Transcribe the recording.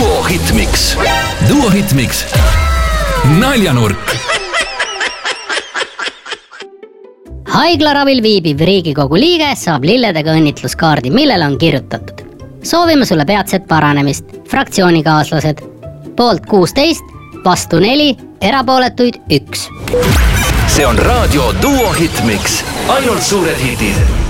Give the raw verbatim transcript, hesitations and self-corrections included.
Duo Hitmix. Duo Hitmix. Naljanurk. Haiglaravil viibiv Riigikogu liige saab lilledega õnnitluskaardi, millele on kirjutatud: soovime sulle peatset paranemist, fraktsioonikaaslased. Poolt kuusteist, vastu neli, erapooletuid üks. See on raadio Duo Hitmix. Ainult suured hitid.